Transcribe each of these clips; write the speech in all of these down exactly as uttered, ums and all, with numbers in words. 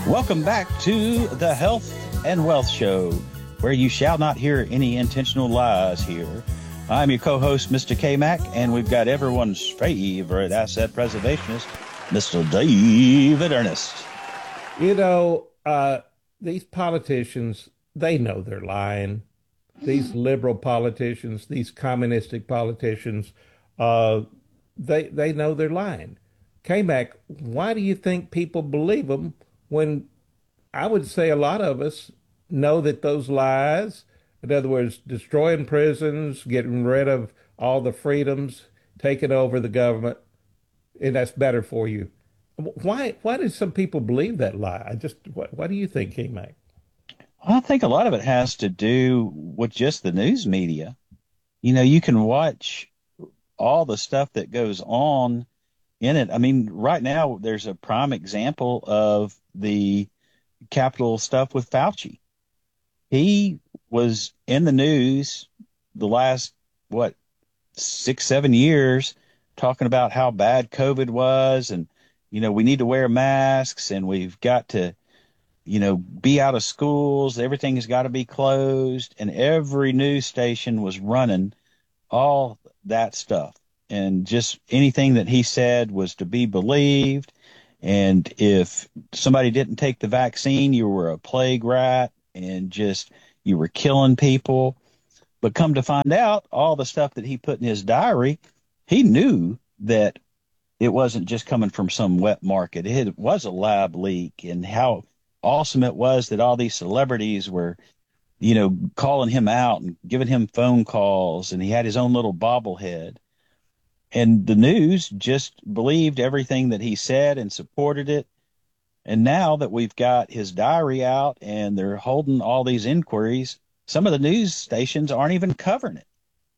Welcome back to the Health and Wealth Show, where you shall not hear any intentional lies here. I'm your co-host, Mister K-Mac, and we've got everyone's favorite asset preservationist, Mister David Ernest. You know, uh, these politicians, they know they're lying. These liberal politicians, these communistic politicians, uh, they they know they're lying. K-Mac, why do you think people believe them when I would say a lot of us know that those lies, in other words, destroying prisons, getting rid of all the freedoms, taking over the government, and that's better for you. Why why do some people believe that lie? I just what what do you think, K-Mac? I think a lot of it has to do with just the news media. You know, you can watch all the stuff that goes on in it. I mean, right now there's a prime example of the Capitol stuff with Fauci. He was in the news the last, what, six, seven years talking about how bad COVID was, and, you know, we need to wear masks, and we've got to, you know, be out of schools. Everything has got to be closed. And every news station was running all that stuff. And just anything that he said was to be believed. And if somebody didn't take the vaccine, you were a plague rat and just you were killing people. But come to find out, all the stuff that he put in his diary, he knew that it wasn't just coming from some wet market. It was a lab leak, and how awesome it was that all these celebrities were, you know, calling him out and giving him phone calls, and he had his own little bobblehead. And the news just believed everything that he said and supported it. And now that we've got his diary out and they're holding all these inquiries, some of the news stations aren't even covering it.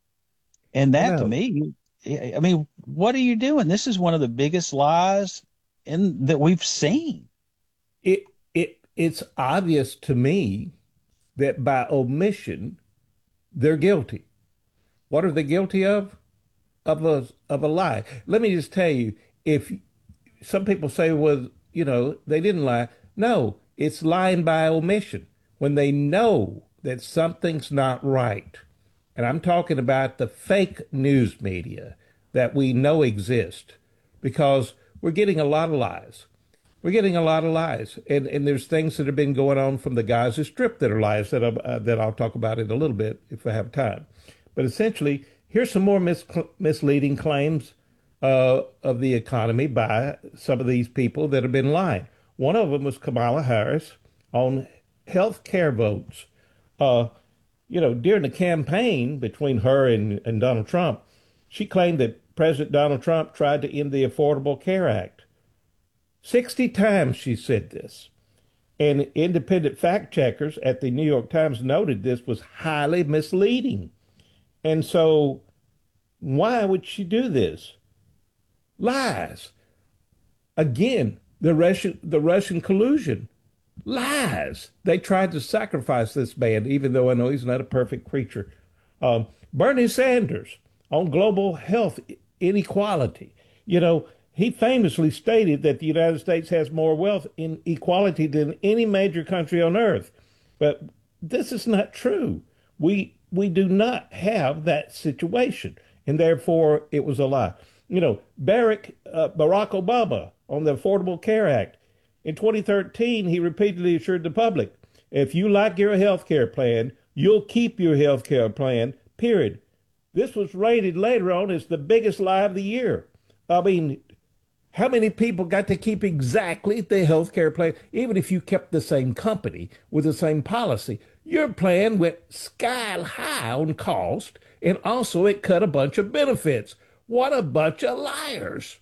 And I that to know. me, I mean, what are you doing? This is one of the biggest lies in that we've seen. It it it's obvious to me that by omission they're guilty. What are they guilty of? Of a of a lie. Let me just tell you, if some people say, well, you know, they didn't lie. No, it's lying by omission when they know that something's not right. And I'm talking about the fake news media that we know exist because we're getting a lot of lies. We're getting a lot of lies, and and there's things that have been going on from the Gaza Strip that are lies that i uh, that I'll talk about in a little bit if I have time. But essentially, here's some more mis- misleading claims uh, of the economy by some of these people that have been lying. One of them was Kamala Harris on health care votes. Uh, you know, during the campaign between her and, and Donald Trump, she claimed that President Donald Trump tried to end the Affordable Care Act. sixty times she said this. And independent fact checkers at the New York Times noted this was highly misleading. And so, why would she do this? Lies. Again, the Russian, the Russian collusion. Lies. They tried to sacrifice this man, even though I know he's not a perfect creature. Um, Bernie Sanders on global health inequality. You know, he famously stated that the United States has more wealth inequality than any major country on earth. But this is not true. We we do not have that situation, and therefore it was a lie. You know, Barack uh, Barack Obama on the Affordable Care Act in twenty thirteen, he repeatedly assured the public, if you like your health care plan, you'll keep your health care plan, period. This was rated later on as the biggest lie of the year. I mean, how many people got to keep exactly the health care plan, even if you kept the same company with the same policy? Your plan went sky high on cost, and also it cut a bunch of benefits. What a bunch of liars.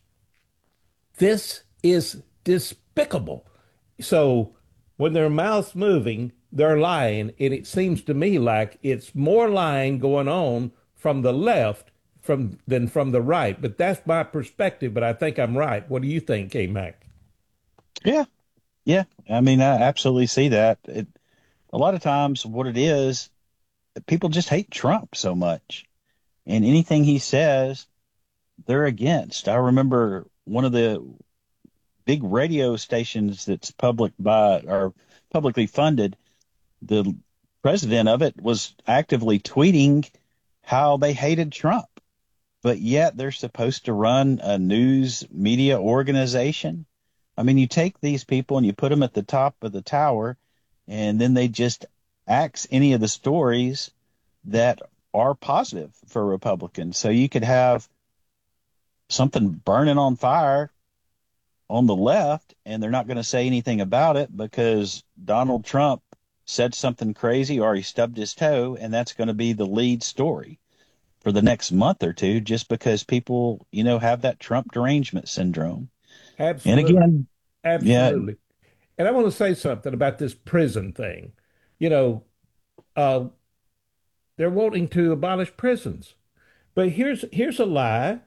This is despicable. So when their mouths moving, they're lying, and it seems to me like it's more lying going on from the left from than from the right. But that's my perspective. But I think I'm right. What do you think, K Mac? Yeah. Yeah. I mean, I absolutely see that. It, a lot of times what it is, people just hate Trump so much, and anything he says, they're against. I remember one of the big radio stations that's public by or publicly funded, the president of it was actively tweeting how they hated Trump, but yet they're supposed to run a news media organization. I mean, you take these people and you put them at the top of the tower, and then they just axe any of the stories that are positive for Republicans. So you could have something burning on fire on the left, and they're not going to say anything about it because Donald Trump said something crazy or he stubbed his toe, and that's going to be the lead story for the next month or two, just because people, you know, have that Trump derangement syndrome. And Absolutely. again, yeah, Absolutely. And I want to say something about this prison thing. You know, uh, they're wanting to abolish prisons. But here's here's a lie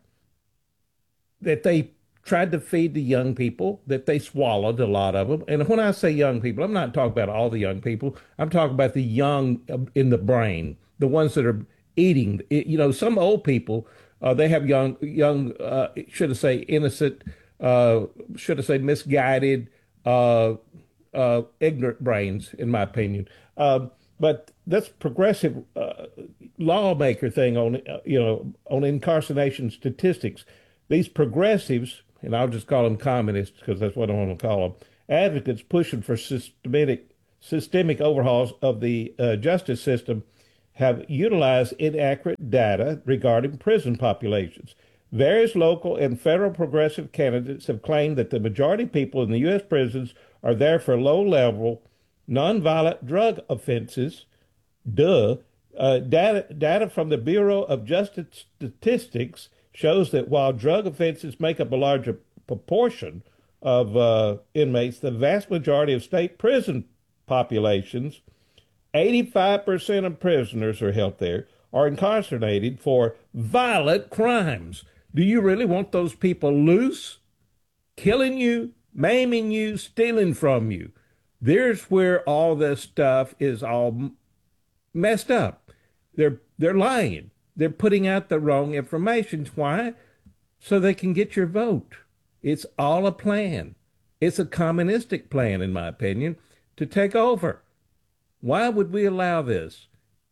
that they tried to feed the young people that they swallowed a lot of them. And when I say young people, I'm not talking about all the young people. I'm talking about the young uh, in the brain, the ones that are eating. You know, some old people, uh, they have young, young, uh, should I say innocent, uh, should I say misguided, uh, uh, ignorant brains, in my opinion. Um, but that's progressive uh, lawmaker thing on uh, you know on incarceration statistics. These progressives, and I'll just call them communists because that's what I want to call them, advocates pushing for systematic systemic overhauls of the uh, justice system have utilized inaccurate data regarding prison populations. Various local and federal progressive candidates have claimed that the majority of people in the U S prisons are there for low level, nonviolent drug offenses. Duh. Uh, data, data from the Bureau of Justice Statistics shows that while drug offenses make up a larger proportion of uh, inmates, the vast majority of state prison populations, eighty-five percent of prisoners are held there, are incarcerated for violent crimes. Do you really want those people loose, killing you, maiming you, stealing from you? There's where all this stuff is all messed up. They're they're lying. They're putting out the wrong information. Why? So they can get your vote. It's all a plan. It's a communistic plan, in my opinion, to take over. Why would we allow this?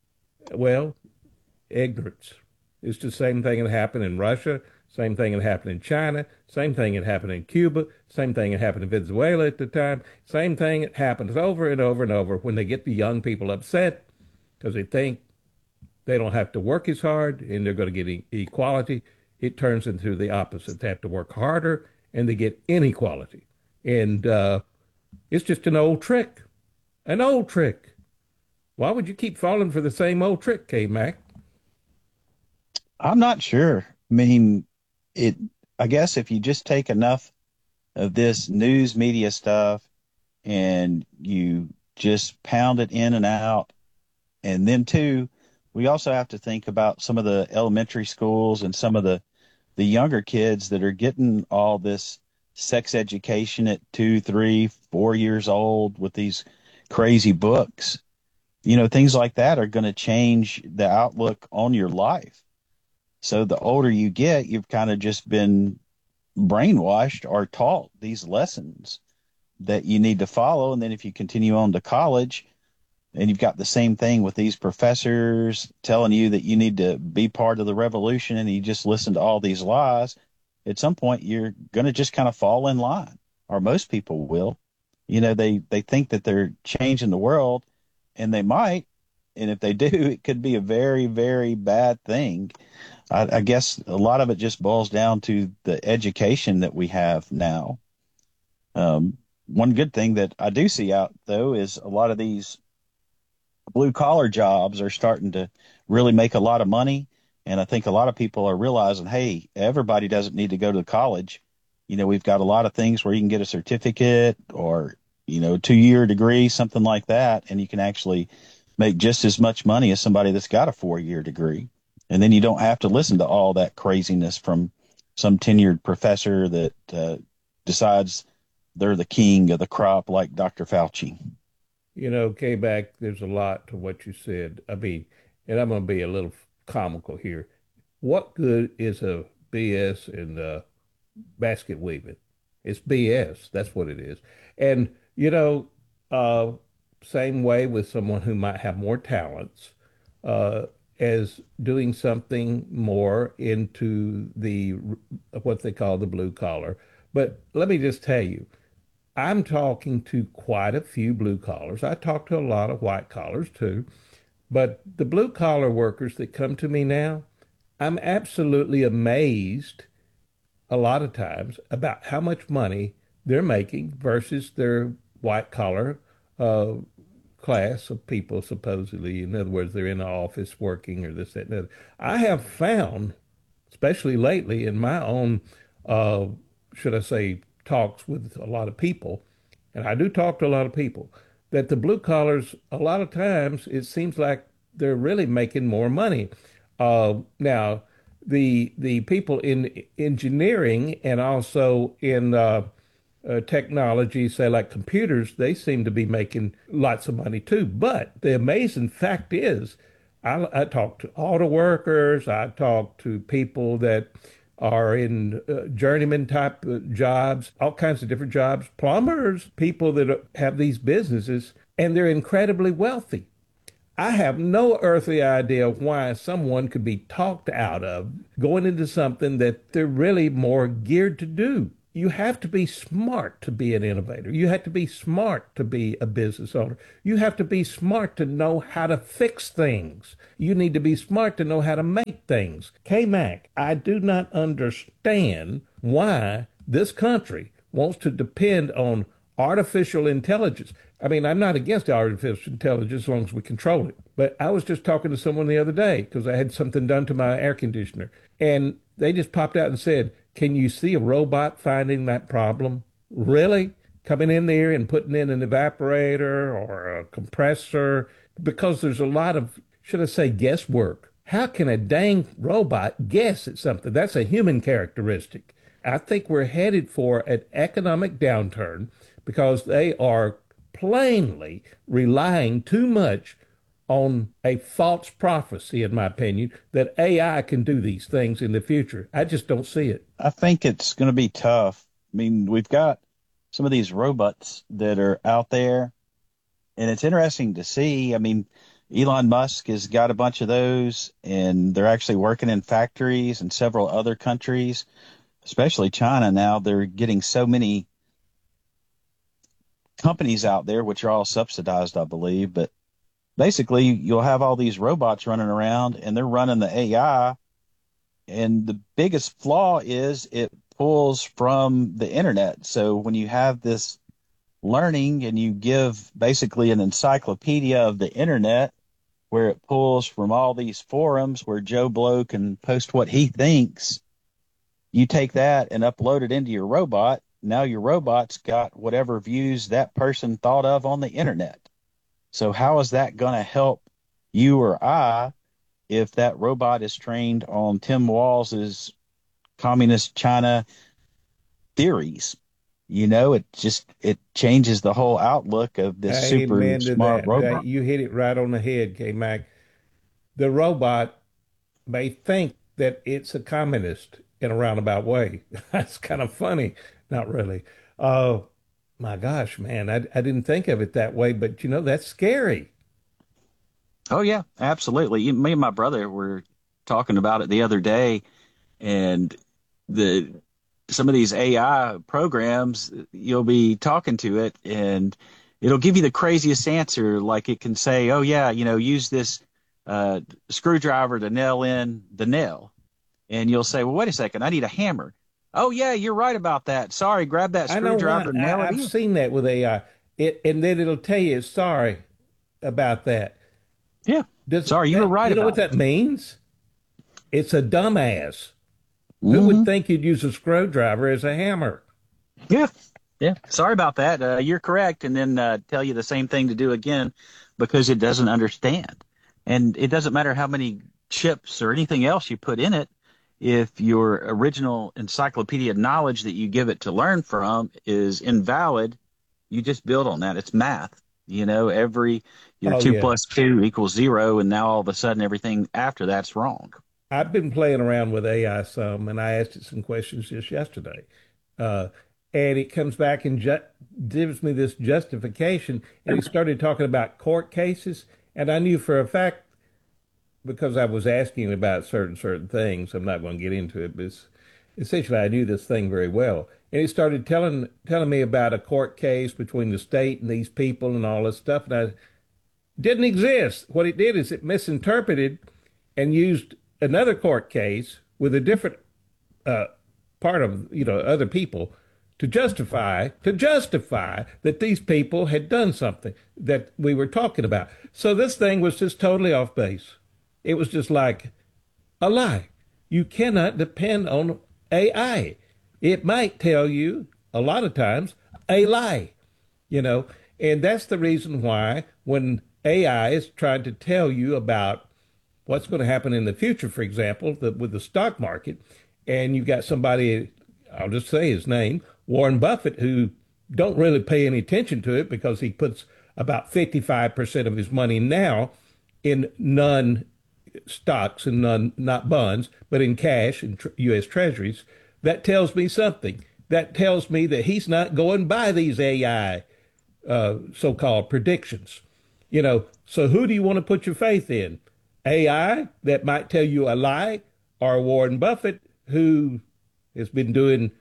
Well, ignorance. It's the same thing that happened in Russia, same thing that happened in China, same thing that happened in Cuba, same thing that happened in Venezuela at the time, same thing that happens over and over and over when they get the young people upset because they think they don't have to work as hard and they're going to get e- equality. It turns into the opposite. They have to work harder and they get inequality. And uh, it's just an old trick, an old trick. Why would you keep falling for the same old trick, K Mac? I'm not sure. I mean, it, I guess if you just take enough of this news media stuff and you just pound it in and out, and then too, we also have to think about some of the elementary schools and some of the the younger kids that are getting all this sex education at two, three, four years old with these crazy books. You know, things like that are going to change the outlook on your life. So the older you get, you've kind of just been brainwashed or taught these lessons that you need to follow. And then if you continue on to college, and you've got the same thing with these professors telling you that you need to be part of the revolution and you just listen to all these lies, at some point you're going to just kind of fall in line, or most people will. You know, they, they think that they're changing the world, and they might. And if they do, it could be a very, very bad thing. I, I guess a lot of it just boils down to the education that we have now. Um, One good thing that I do see out, though, is a lot of these blue collar jobs are starting to really make a lot of money. And I think a lot of people are realizing, hey, everybody doesn't need to go to college. You know, we've got a lot of things where you can get a certificate or, you know, two year degree, something like that. And you can actually make just as much money as somebody that's got a four year degree. And then you don't have to listen to all that craziness from some tenured professor that uh, decides they're the king of the crop like doctor Fauci. You know, K back, there's a lot to what you said. I mean, and I'm going to be a little comical here. What good is a B S and uh, basket weaving? It's B S. That's what it is. And, you know, uh, same way with someone who might have more talents, uh, as doing something more into the what they call the blue collar. But let me just tell you, I'm talking to quite a few blue collars. I talk to a lot of white collars too. But the blue collar workers that come to me now, I'm absolutely amazed a lot of times about how much money they're making versus their white collar uh, class of people, supposedly. In other words, they're in the office working or this, that, and the other. I have found, especially lately in my own, uh, should I say, talks with a lot of people, and I do talk to a lot of people, that the blue collars, a lot of times, it seems like they're really making more money. Uh, now, the the people in engineering and also in uh, uh, technology, say like computers, they seem to be making lots of money too. But the amazing fact is, I, I talk to auto workers, I talk to people that are in uh, journeyman type uh, jobs, all kinds of different jobs, plumbers, people that have these businesses, and they're incredibly wealthy. I have no earthly idea why someone could be talked out of going into something that they're really more geared to do. You have to be smart to be an innovator. You have to be smart to be a business owner. You have to be smart to know how to fix things. You need to be smart to know how to make things. K-Mac, I do not understand why this country wants to depend on artificial intelligence. I mean, I'm not against artificial intelligence as long as we control it. But I was just talking to someone the other day because I had something done to my air conditioner. And they just popped out and said, can you see a robot finding that problem? Really? Coming in there and putting in an evaporator or a compressor? Because there's a lot of, should I say, guesswork. How can a dang robot guess at something? That's a human characteristic. I think we're headed for an economic downturn because they are plainly relying too much on a false prophecy, in my opinion, that A I can do these things in the future. I just don't see it. I think it's going to be tough. I mean, we've got some of these robots that are out there, and it's interesting to see. I mean, Elon Musk has got a bunch of those, and they're actually working in factories in several other countries, especially China now. They're getting so many companies out there, which are all subsidized, I believe. But basically, you'll have all these robots running around, and they're running the A I. And the biggest flaw is it pulls from the internet. So when you have this learning and you give basically an encyclopedia of the internet where it pulls from all these forums where Joe Blow can post what he thinks, you take that and upload it into your robot. Now your robot's got whatever views that person thought of on the internet. So how is that going to help you or I if that robot is trained on Tim Walls's communist China theories? You know, it just it changes the whole outlook of this super Amen to smart that. That- robot. You hit it right on the head, K-Mac. The robot may think that it's a communist in a roundabout way. That's kind of funny. Not really. Oh, my gosh, man. I, I didn't think of it that way, but you know, that's scary. Oh yeah, absolutely. You- Me and my brother were talking about it the other day, and the some of these A I programs, you'll be talking to it and it'll give you the craziest answer. Like it can say, oh, yeah, you know, use this uh, screwdriver to nail in the nail. And you'll say, well, wait a second, I need a hammer. Oh, yeah, you're right about that. Sorry, grab that I know screwdriver why. and nail I, it I've in. seen that with A I. It, and then it'll tell you, sorry about that. Yeah, Does sorry, you were that, right you know what about it. that means? It's a dumbass. Who would Hmm. think you'd use a screwdriver as a hammer? Yeah, yeah. Sorry about that. Uh, you're correct. And then uh, tell you the same thing to do again because it doesn't understand. And it doesn't matter how many chips or anything else you put in it. If your original encyclopedia knowledge that you give it to learn from is invalid, you just build on that. It's math. You know, every your Oh, two yeah. plus two equals zero, and now all of a sudden everything after that's wrong. I've been playing around with A I some, and I asked it some questions just yesterday. Uh, And it comes back and ju gives me this justification. And he started talking about court cases. And I knew for a fact, because I was asking him about certain certain things, I'm not going to get into it, but it's, essentially I knew this thing very well. And he started telling telling me about a court case between the state and these people and all this stuff. And I didn't exist. What it did is it misinterpreted and used another court case with a different uh, part of, you know, other people to justify to justify that these people had done something that we were talking about. So this thing was just totally off base. It was just like a lie. You cannot depend on A I. It might tell you a lot of times a lie, you know, and that's the reason why when A I is trying to tell you about what's going to happen in the future, for example, the, with the stock market, and you've got somebody, I'll just say his name, Warren Buffett, who don't really pay any attention to it because he puts about fifty-five percent of his money now in non stocks and none, not bonds, but in cash and tr- U S treasuries. That tells me something. That tells me that he's not going by these A I uh, so-called predictions. You know, so who do you want to put your faith in? A I that might tell you a lie, or Warren Buffett, who has been doing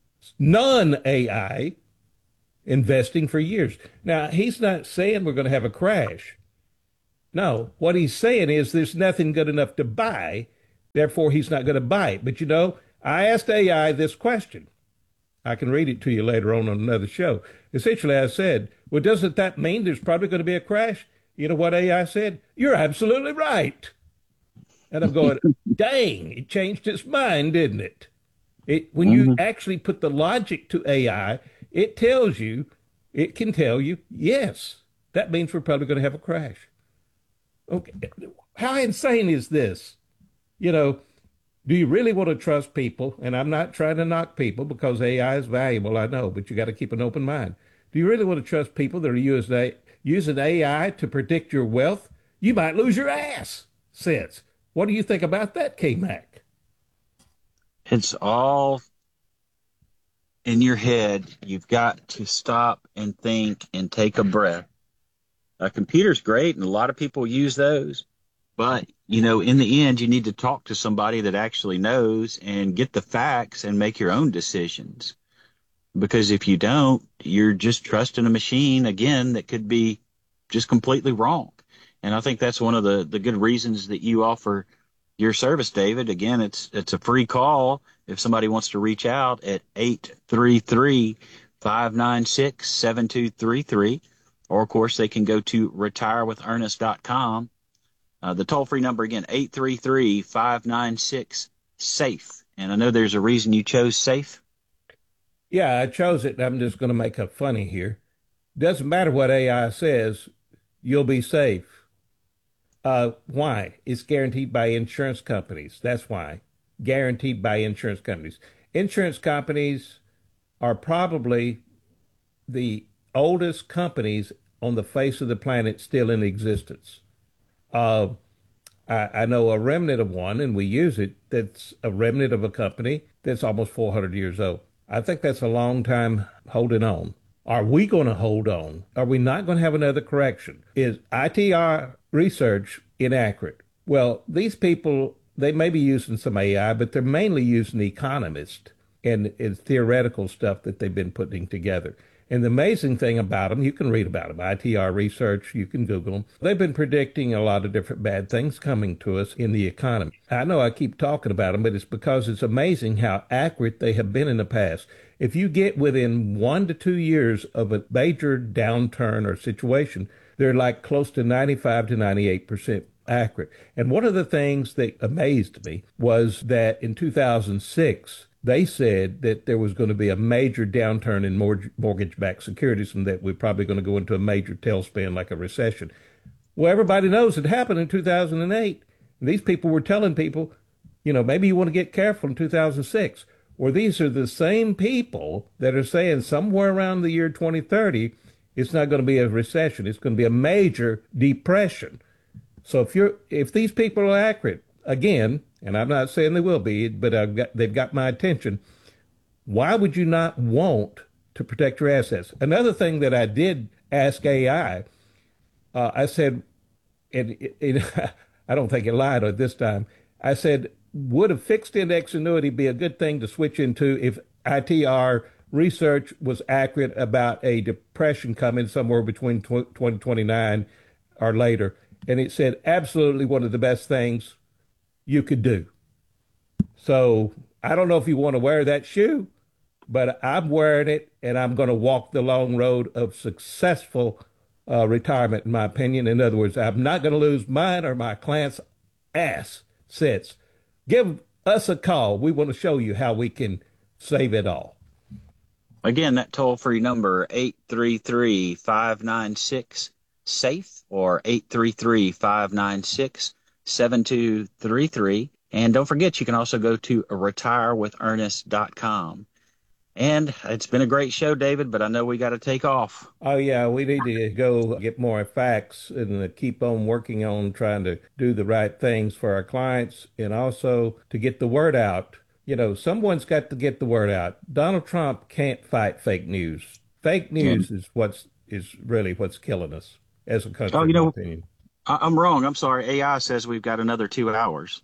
non-A I investing for years. Now, he's not saying we're going to have a crash. No, what he's saying is there's nothing good enough to buy, therefore he's not going to buy it. But you know, I asked A I this question. I can read it to you later on on another show. Essentially, I said, well, doesn't that mean there's probably going to be a crash? You know what A I said? You're absolutely right. And I'm going, dang, it changed its mind, didn't it? It when you Hmm. actually put the logic to A I, it tells you, it can tell you, yes, that means we're probably going to have a crash. Okay, how insane is this? You know, do you really want to trust people? And I'm not trying to knock people because A I is valuable, I know, but you got to keep an open mind. Do you really want to trust people that are using using A I to predict your wealth? You might lose your ass. Sense. What do you think about that, K Mac? It's all in your head. You've got to stop and think and take a breath. A computer's great, and a lot of people use those. But, you know, in the end, you need to talk to somebody that actually knows and get the facts and make your own decisions. Because if you don't, you're just trusting a machine again that could be just completely wrong. And I think that's one of the, the good reasons that you offer your service, David. Again, it's it's a free call if somebody wants to reach out at eight three three, five nine six, seven two three three. Or, of course, they can go to retire with ernest dot com. Uh, the toll-free number, again, eight three three, five nine six, SAFE. And I know there's a reason you chose SAFE. Yeah, I chose it. I'm just going to make up funny here. Doesn't matter what A I says, you'll be safe. Uh, why? It's guaranteed by insurance companies. That's why. Guaranteed by insurance companies. Insurance companies are probably the oldest companies on the face of the planet still in existence. Uh, I, I know a remnant of one, and we use it, that's a remnant of a company that's almost four hundred years old. I think that's a long time holding on. Are we going to hold on? Are we not going to have another correction? Is I T R research inaccurate? Well, these people, they may be using some A I, but they're mainly using economists and, and theoretical stuff that they've been putting together. And the amazing thing about them, you can read about them, I T R research, you can Google them. They've been predicting a lot of different bad things coming to us in the economy. I know I keep talking about them, but it's because it's amazing how accurate they have been in the past. If you get within one to two years of a major downturn or situation, they're like close to ninety-five to ninety-eight percent accurate. And one of the things that amazed me was that in two thousand six, they said that there was going to be a major downturn in mortgage-backed securities and that we're probably going to go into a major tailspin like a recession. Well, everybody knows it happened in two thousand eight. These people were telling people, you know, maybe you want to get careful in two thousand six. Or these are the same people that are saying somewhere around the year twenty thirty, it's not going to be a recession. It's going to be a major depression. So if you're, if these people are accurate, again, and I'm not saying they will be, but I've got, they've got my attention. Why would you not want to protect your assets? Another thing that I did ask A I, uh, I said, and it, it, I don't think it lied at this time. I said, would a fixed index annuity be a good thing to switch into if I T R research was accurate about a depression coming somewhere between twenty twenty-nine or later? And it said, absolutely one of the best things you could do. So I don't know if you want to wear that shoe, but I'm wearing it, and I'm going to walk the long road of successful uh, retirement, in my opinion. In other words, I'm not going to lose mine or my clients' assets. Give us a call. We want to show you how we can save it all. Again, that toll-free number, eight three three, five nine six, SAFE or eight three three, five nine six, seven two three three. And don't forget, you can also go to retire with ernest dot com. And it's been a great show, David, but I know we got to take off. Oh, yeah, we need to go get more facts and keep on working on trying to do the right things for our clients and also to get the word out. You know, someone's got to get the word out. Donald Trump can't fight fake news. Fake news yeah. is what's is really what's killing us as a country, oh, you in know, my opinion. I- I'm wrong. I'm sorry. A I says we've got another two hours.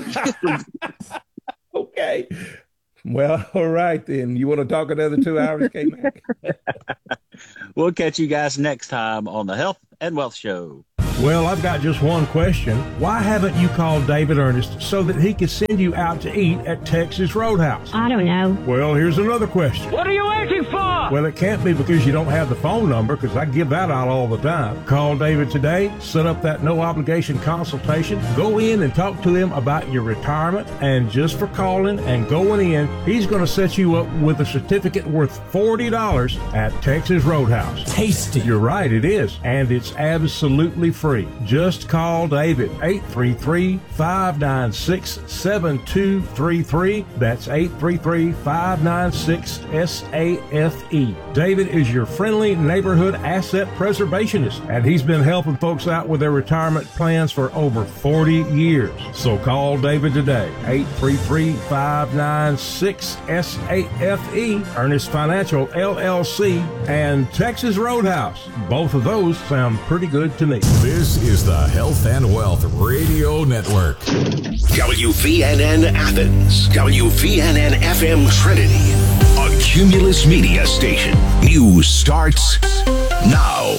Okay. Well, all right, then. You want to talk another two hours, K-Mac? We'll catch you guys next time on the Health and Wealth Show. Well, I've got just one question. Why haven't you called David Ernest so that he could send you out to eat at Texas Roadhouse? I don't know. Well, here's another question. What are you waiting for? Well, it can't be because you don't have the phone number, because I give that out all the time. Call David today, set up that no-obligation consultation, go in and talk to him about your retirement, and just for calling and going in, he's going to set you up with a certificate worth forty dollars at Texas Roadhouse. Tasty. You're right, it is, and it's absolutely free. Just call David, eight three three, five nine six, seven two three three. That's eight three three, five nine six, S A F E. David is your friendly neighborhood asset preservationist, and he's been helping folks out with their retirement plans for over forty years. So call David today, eight three three, five nine six, S A F E, Ernest Financial, L L C, and Texas Roadhouse. Both of those sound pretty good to me. This is the Health and Wealth Radio Network. W V N N Athens, W V N N F M Trinity, a Cumulus Media station. News starts now.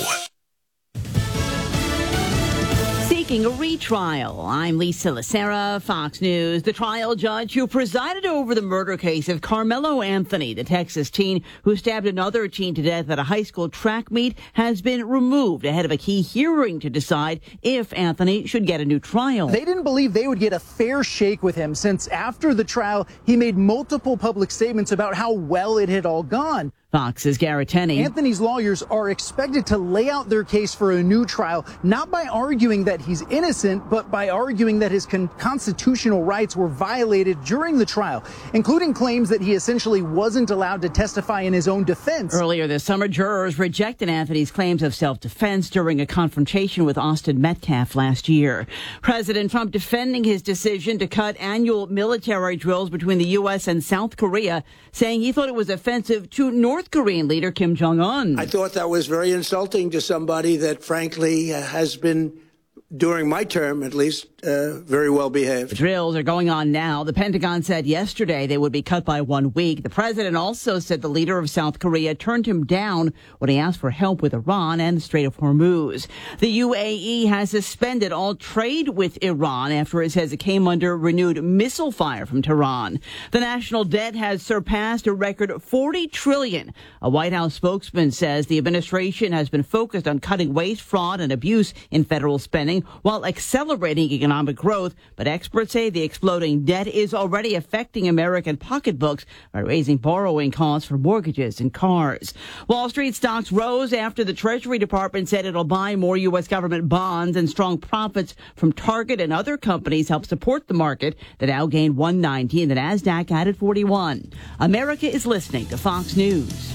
Seeking a retrial. I'm Lisa Lacera, Fox News. The trial judge who presided over the murder case of Carmelo Anthony, the Texas teen who stabbed another teen to death at a high school track meet, has been removed ahead of a key hearing to decide if Anthony should get a new trial. They didn't believe they would get a fair shake with him since after the trial, he made multiple public statements about how well it had all gone. Fox's Garrett Tenney. Anthony's lawyers are expected to lay out their case for a new trial, not by arguing that he's innocent, but by arguing that his con- constitutional rights were violated during the trial, including claims that he essentially wasn't allowed to testify in his own defense. Earlier this summer, jurors rejected Anthony's claims of self-defense during a confrontation with Austin Metcalf last year. President Trump defending his decision to cut annual military drills between the U S and South Korea, saying he thought it was offensive to North Korean leader Kim Jong-un. I thought that was very insulting to somebody that, frankly, uh, has been, during my term at least, uh, very well behaved. The drills are going on now. The Pentagon said yesterday they would be cut by one week. The president also said the leader of South Korea turned him down when he asked for help with Iran and the Strait of Hormuz. The U A E has suspended all trade with Iran after it says it came under renewed missile fire from Tehran. The national debt has surpassed a record forty trillion dollars. A White House spokesman says the administration has been focused on cutting waste, fraud, and abuse in federal spending while accelerating economic growth, but experts say the exploding debt is already affecting American pocketbooks by raising borrowing costs for mortgages and cars. Wall Street stocks rose after the Treasury Department said it'll buy more U S government bonds, and strong profits from Target and other companies helped support the market. The Dow gained one ninety and the Nasdaq added forty-one. America is listening to Fox News.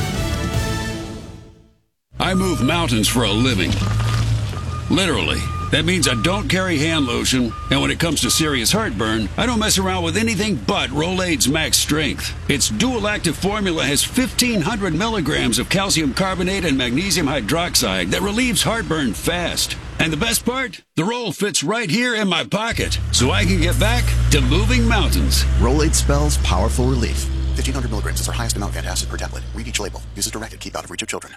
I move mountains for a living. Literally. That means I don't carry hand lotion, and when it comes to serious heartburn, I don't mess around with anything but Rolaids Max Strength. Its dual-active formula has fifteen hundred milligrams of calcium carbonate and magnesium hydroxide that relieves heartburn fast. And the best part? The roll fits right here in my pocket, so I can get back to moving mountains. Rolaids spells powerful relief. fifteen hundred milligrams is our highest amount of antacid per tablet. Read each label. Use as directed. Keep out of reach of children.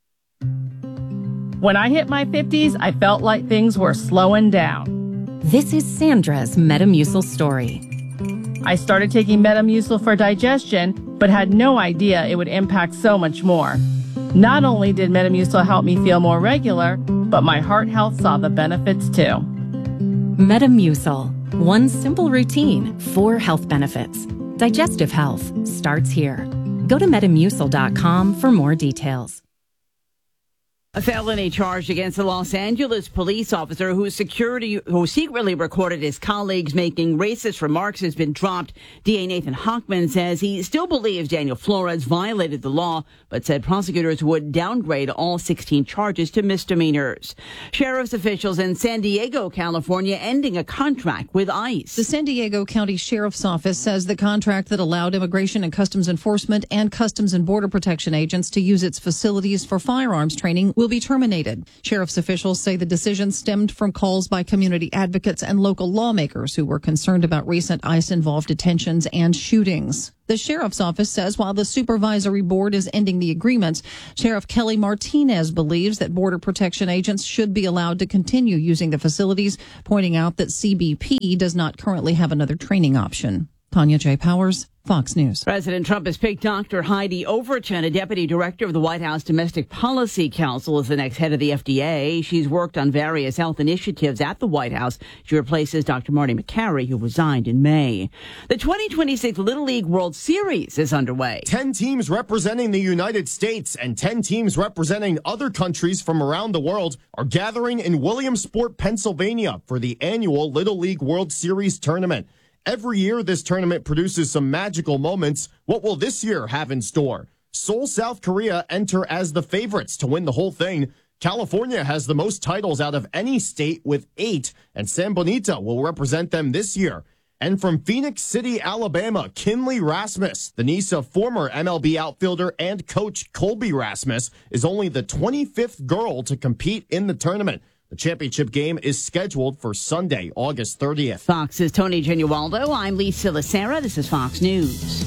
When I hit my fifties, I felt like things were slowing down. This is Sandra's Metamucil story. I started taking Metamucil for digestion, but had no idea it would impact so much more. Not only did Metamucil help me feel more regular, but my heart health saw the benefits too. Metamucil. One simple routine, four health benefits. Digestive health starts here. Go to metamucil dot com for more details. A felony charge against a Los Angeles police officer whose security, who secretly recorded his colleagues making racist remarks has been dropped. D A Nathan Hochman says he still believes Daniel Flores violated the law, but said prosecutors would downgrade all sixteen charges to misdemeanors. Sheriff's officials in San Diego, California, ending a contract with ICE. The San Diego County Sheriff's Office says the contract that allowed Immigration and Customs Enforcement and Customs and Border Protection agents to use its facilities for firearms training will be terminated. Sheriff's officials say the decision stemmed from calls by community advocates and local lawmakers who were concerned about recent ICE-involved detentions and shootings. The sheriff's office says while the supervisory board is ending the agreements, Sheriff Kelly Martinez believes that Border Protection agents should be allowed to continue using the facilities, pointing out that C B P does not currently have another training option. Tanya J. Powers, Fox News. President Trump has picked Doctor Heidi Overton, a deputy director of the White House Domestic Policy Council, as the next head of the F D A. She's worked on various health initiatives at the White House. She replaces Doctor Marty McCary, who resigned in May. The twenty twenty-six Little League World Series is underway. Ten teams representing the United States and ten teams representing other countries from around the world are gathering in Williamsport, Pennsylvania for the annual Little League World Series tournament. Every year, this tournament produces some magical moments. What will this year have in store? Seoul, South Korea enter as the favorites to win the whole thing. California has the most titles out of any state with eight, and San Bonito will represent them this year. And from Phoenix City, Alabama, Kinley Rasmus, the niece of former M L B outfielder and coach Colby Rasmus, is only the twenty-fifth girl to compete in the tournament. The championship game is scheduled for Sunday, August thirtieth. Fox's Tony Genualdo. I'm Lisa Lacera. This is Fox News.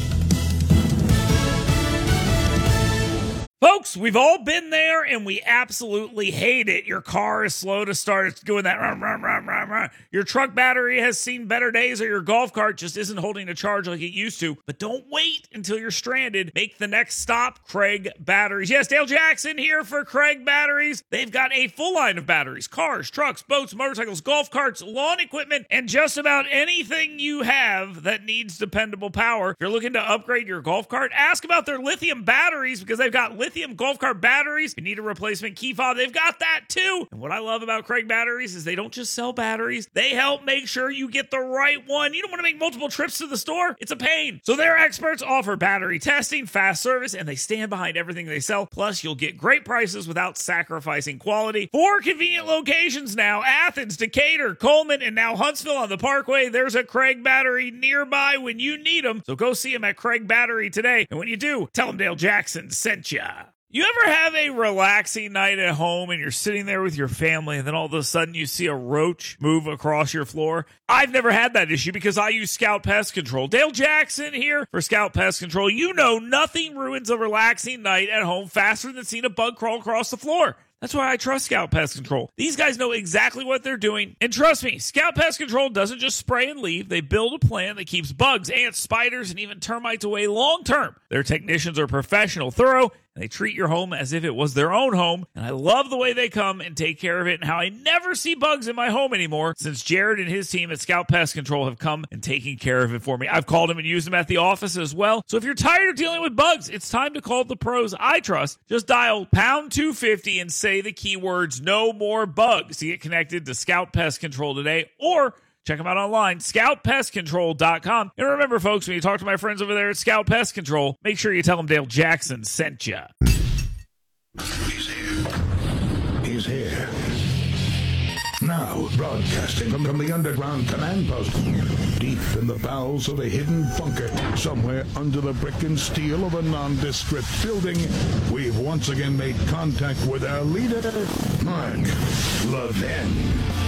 Folks, we've all been there, and we absolutely hate it. Your car is slow to start. It's doing that. Rah, rah, rah, rah, rah. Your truck battery has seen better days, or your golf cart just isn't holding a charge like it used to. But don't wait until you're stranded. Make the next stop, Craig Batteries. Yes, Dale Jackson here for Craig Batteries. They've got a full line of batteries. Cars, trucks, boats, motorcycles, golf carts, lawn equipment, and just about anything you have that needs dependable power. If you're looking to upgrade your golf cart, ask about their lithium batteries, because they've got lithium golf cart batteries. If you need a replacement key fob, they've got that too. And what I love about Craig Batteries is they don't just sell batteries. They help make sure you get the right one. You don't want to make multiple trips to the store. It's a pain. So their experts offer battery testing, fast service, and they stand behind everything they sell. Plus, you'll get great prices without sacrificing quality. Four convenient locations now: Athens, Decatur, Coleman, and now Huntsville on the Parkway. There's a Craig Battery nearby when you need them. So go see them at Craig Battery today. And when you do, tell them Dale Jackson sent ya. You ever have a relaxing night at home and you're sitting there with your family and then all of a sudden you see a roach move across your floor? I've never had that issue because I use Scout Pest Control. Dale Jackson here for Scout Pest Control. You know nothing ruins a relaxing night at home faster than seeing a bug crawl across the floor. That's why I trust Scout Pest Control. These guys know exactly what they're doing. And trust me, Scout Pest Control doesn't just spray and leave. They build a plan that keeps bugs, ants, spiders, and even termites away long term. Their technicians are professional, thorough, and they treat your home as if it was their own home. And I love the way they come and take care of it, and how I never see bugs in my home anymore since Jared and his team at Scout Pest Control have come and taken care of it for me. I've called them and used them at the office as well. So if you're tired of dealing with bugs, it's time to call the pros I trust. Just dial pound two fifty and say the keywords "no more bugs" to get connected to Scout Pest Control today, or check them out online, scout pest control dot com. And remember, folks, when you talk to my friends over there at Scout Pest Control, make sure you tell them Dale Jackson sent you. He's here. He's here. Now, broadcasting from, from the underground command post, deep in the bowels of a hidden bunker, somewhere under the brick and steel of a nondescript building, we've once again made contact with our leader, Mark Levin.